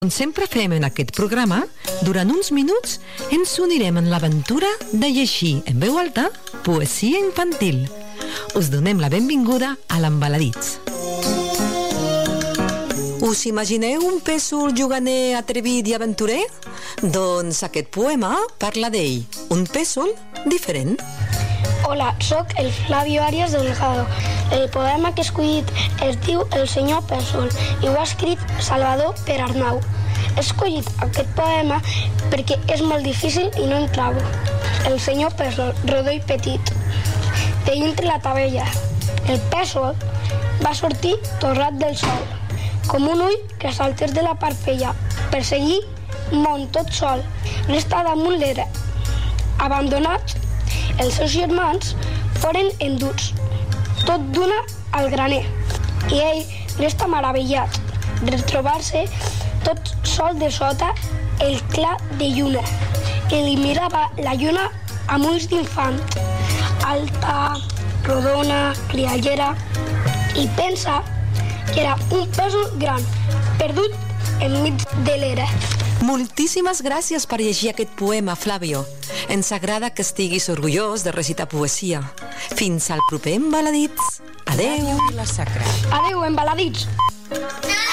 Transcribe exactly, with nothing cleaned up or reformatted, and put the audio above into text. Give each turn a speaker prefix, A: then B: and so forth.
A: Com sempre fem en aquest programa, durant uns minuts ens unirem en l'aventura de llegir en veu alta poesia infantil. Us donem la benvinguda a l'Embaladits. Us imagineu un pèsol juganer atrevit i aventurer? Doncs aquest poema parla d'ell, un pèsol diferent.
B: Hola, sóc el Flavio Arias Delgado. El poema que he escollit es diu El senyor Pèsol i ho ha escrit Salvador per Arnau. He escollit aquest poema perquè és molt difícil i no en trobo. El senyor Pèsol, rodó i petit, de dintre la tabella. El pèsol va sortir torrat del sol, com un ull que saltés de la parpella, per seguir món tot sol. Resta damunt l'era. Abandonats, els seus germans foren enduts, tot d'una al graner, i ell resta meravellat de trobar-se tot sol de sota el clar de lluna, que li mirava la lluna amb ulls d'infant, alta, rodona, criallera, i pensa que era un pèsol gran, perdut enmig de l'era.
A: Moltíssimes gràcies per llegir aquest poema, Flavio. Ens agrada que estiguis orgullós de recitar poesia. Fins al proper Embaladits. Adeu.
B: Adeu, Embaladits.